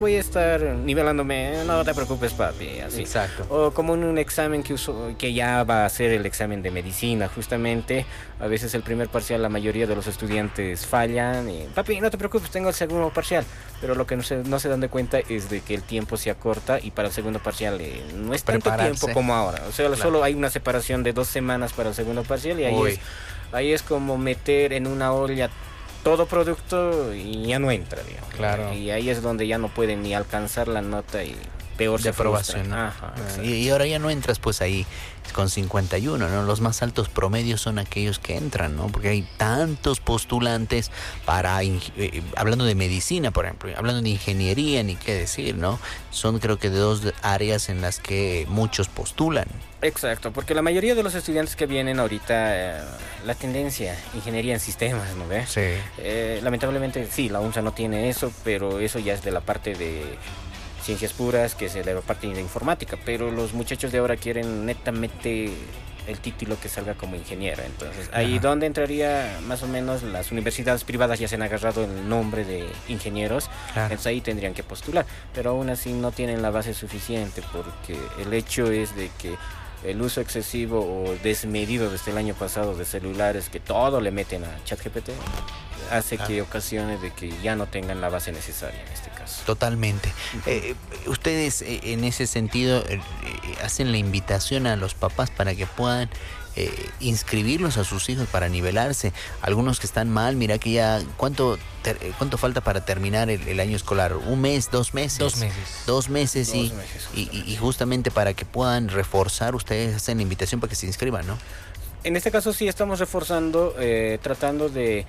voy a estar nivelándome, no te preocupes, papi, así. Exacto. O como en un examen que ya va a ser el examen de medicina, justamente, a veces el primer parcial la mayoría de los estudiantes fallan y, papi, no te preocupes, tengo el segundo parcial, pero lo que no se dan de cuenta es de que el tiempo se acorta y para el segundo parcial no es tanto tiempo como ahora, o sea, claro, solo hay una separación de 2 semanas para el segundo parcial y ahí es como meter en una olla todo producto y ya no entra, digamos. Claro. Y ahí es donde ya no pueden ni alcanzar la nota y peor de aprobación. Ajá, y ahora ya no entras pues ahí con 51, ¿no? Los más altos promedios son aquellos que entran, ¿no? Porque hay tantos postulantes para, hablando de medicina, por ejemplo, hablando de ingeniería, ni qué decir, ¿no? Son creo que de 2 áreas en las que muchos postulan. Exacto, porque la mayoría de los estudiantes que vienen ahorita, la tendencia, ingeniería en sistemas, ¿no ves? Sí. Lamentablemente, sí, la UNSA no tiene eso, pero eso ya es de la parte de ciencias puras, que es de la parte de informática, pero los muchachos de ahora quieren netamente el título que salga como ingeniero. Entonces, ahí donde entraría más o menos las universidades privadas ya se han agarrado el nombre de ingenieros, entonces ahí tendrían que postular, pero aún así no tienen la base suficiente, porque el hecho es de que el uso excesivo o desmedido desde el año pasado de celulares, que todo le meten a ChatGPT, hace que ocasiones de que ya no tengan la base necesaria en este caso. Totalmente. Ustedes en ese sentido hacen la invitación a los papás para que puedan inscribirlos a sus hijos para nivelarse. Algunos que están mal, mira que ya ¿cuánto falta para terminar el año escolar? ¿1 mes, 2 meses? 2 meses. 2 meses, y justamente para que puedan reforzar, ustedes hacen la invitación para que se inscriban, ¿no? En este caso sí estamos reforzando, tratando de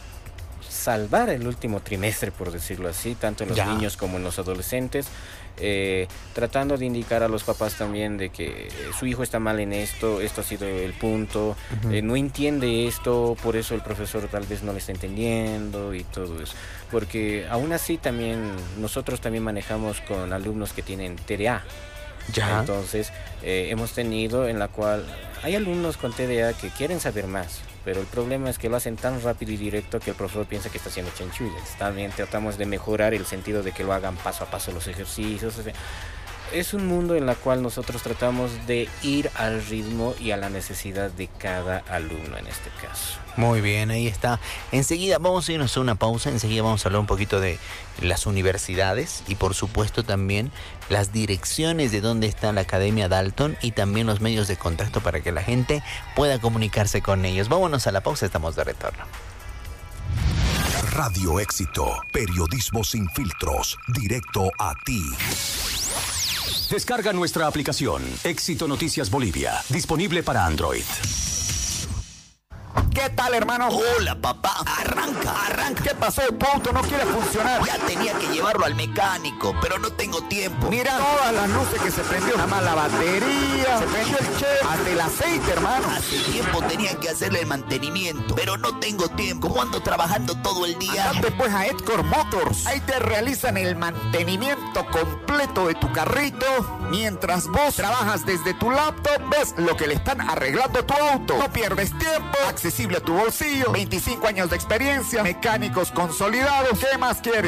salvar el último trimestre, por decirlo así, tanto en los niños como en los adolescentes, tratando de indicar a los papás también de que su hijo está mal en esto ha sido el punto, no entiende esto, por eso el profesor tal vez no le está entendiendo y todo eso, porque aún así también nosotros también manejamos con alumnos que tienen TDA. Entonces hemos tenido en la cual hay alumnos con TDA que quieren saber más, pero el problema es que lo hacen tan rápido y directo que el profesor piensa que está haciendo chanchullas. También tratamos de mejorar el sentido de que lo hagan paso a paso los ejercicios. O sea, es un mundo en el cual nosotros tratamos de ir al ritmo y a la necesidad de cada alumno en este caso. Muy bien, ahí está. Enseguida vamos a irnos a una pausa, enseguida vamos a hablar un poquito de las universidades y por supuesto también las direcciones de dónde está la Academia Dalton y también los medios de contacto para que la gente pueda comunicarse con ellos. Vámonos a la pausa, estamos de retorno. Radio Éxito, periodismo sin filtros, directo a ti. Descarga nuestra aplicación Éxito Noticias Bolivia, disponible para Android. ¿Qué tal, hermano? Hola, papá. Arranca. ¿Qué pasó? El auto no quiere funcionar. Ya tenía que llevarlo al mecánico, pero no tengo tiempo. Mira todas las luces que se prendió. Nada más la batería, se prendió el chef, hasta el aceite, hermano. Hace tiempo tenían que hacerle el mantenimiento, pero no tengo tiempo. Como ando trabajando todo el día. Andate pues a Edcor Motors. Ahí te realizan el mantenimiento completo de tu carrito. Mientras vos trabajas desde tu laptop, ves lo que le están arreglando a tu auto. No pierdes tiempo. Accesible a tu bolsillo, 25 años de experiencia, mecánicos consolidados, ¿qué más quieres?